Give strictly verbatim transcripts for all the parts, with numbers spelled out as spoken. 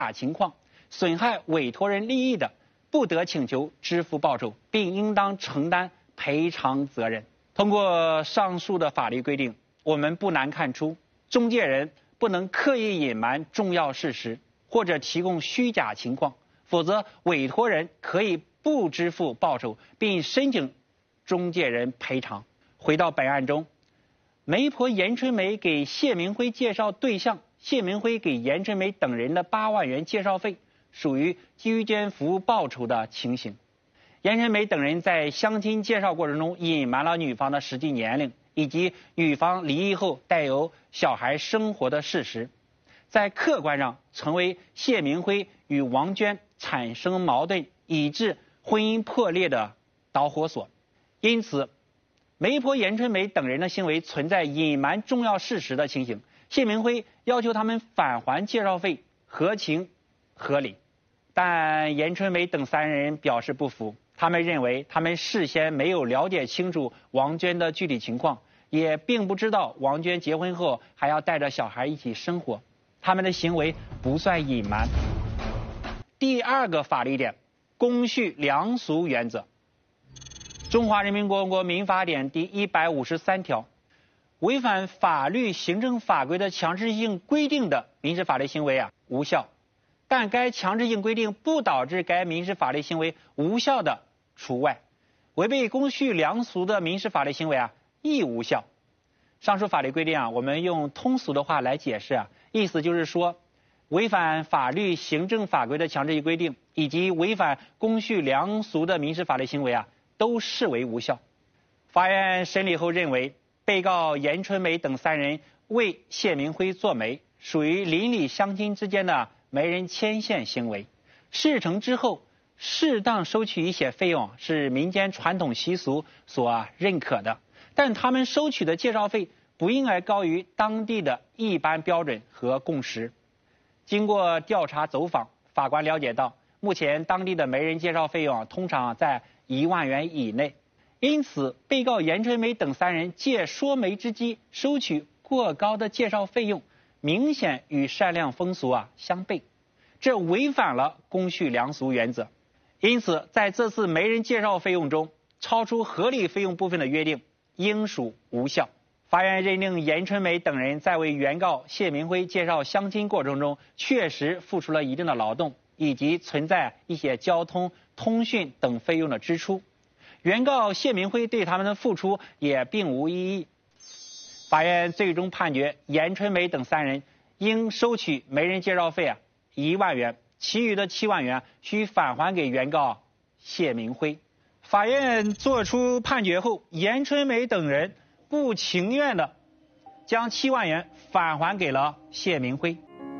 假情况，损害委托人利益的，不得请求支付报酬，并应当承担赔偿责任。通过上述的法律规定，我们不难看出，中介人不能刻意隐瞒重要事实或者提供虚假情况，否则委托人可以不支付报酬，并申请中介人赔偿。回到本案中，媒婆严春梅给谢明辉介绍对象，谢明辉给严春梅等人的八万元介绍费，属于居间服务报酬的情形。严春梅等人在相亲介绍过程中隐瞒了女方的实际年龄以及女方离异后带有小孩生活的事实，在客观上成为谢明辉与王娟产生矛盾以致婚姻破裂的导火索。因此，媒婆严春梅等人的行为存在隐瞒重要事实的情形，谢明辉要求他们返还介绍费合情合理。但严春梅等三人表示不服，他们认为他们事先没有了解清楚王娟的具体情况，也并不知道王娟结婚后还要带着小孩一起生活，他们的行为不算隐瞒。第二个法律点，公序良俗原则。中华人民共和国民法典第一百五十三条，违反法律、行政法规的强制性规定的民事法律行为啊无效，但该强制性规定不导致该民事法律行为无效的除外。违背公序良俗的民事法律行为啊亦无效。上述法律规定啊，我们用通俗的话来解释啊，意思就是说，违反法律、行政法规的强制性规定以及违反公序良俗的民事法律行为啊，都视为无效。法院审理后认为，被告严春梅等三人为谢明辉做媒，属于邻里乡亲之间的媒人牵线行为。事成之后，适当收取一些费用是民间传统习俗所认可的，但他们收取的介绍费不应该高于当地的一般标准和共识。经过调查走访，法官了解到，目前当地的媒人介绍费用通常在一万元以内，因此被告严春梅等三人借说媒之机收取过高的介绍费用，明显与善良风俗啊相悖，这违反了公序良俗原则。因此在这次媒人介绍费用中，超出合理费用部分的约定应属无效。法院认定严春梅等人在为原告谢明辉介绍相亲过程中确实付出了一定的劳动，以及存在一些交通、通讯等费用的支出，原告谢明辉对他们的付出也并无异议。法院最终判决严春梅等三人应收取媒人介绍费啊一万元，其余的七万元需返还给原告谢明辉。法院作出判决后，严春梅等人不情愿地将七万元返还给了谢明辉。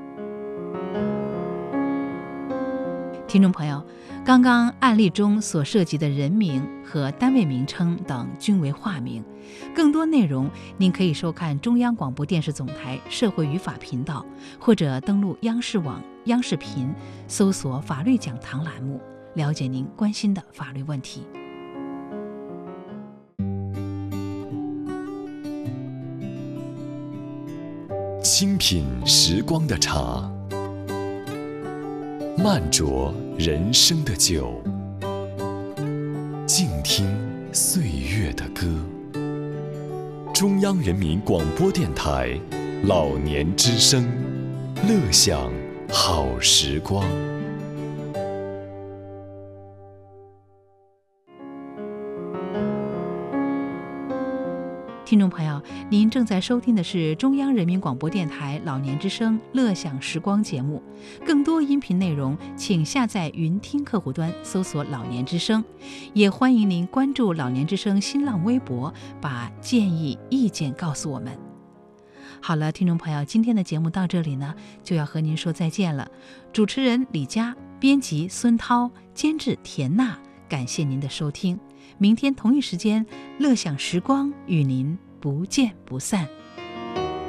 听众朋友，刚刚案例中所涉及的人名和单位名称等均为化名。更多内容您可以收看中央广播电视总台社会与法频道，或者登录央视网、央视频，搜索法律讲堂栏目，了解您关心的法律问题。 清品时光的茶，慢酌人生的酒，静听岁月的歌。中央人民广播电台老年之声，乐享好时光。 听众朋友，您正在收听的是中央人民广播电台老年之声乐享时光节目。更多音频内容请下载云听客户端搜索老年之声，也欢迎您关注老年之声新浪微博，把建议意见告诉我们。好了，听众朋友，今天的节目到这里呢，就要和您说再见了。主持人李佳，编辑孙涛，监制田娜，感谢您的收听。明天同一时间，乐享时光与您不见不散。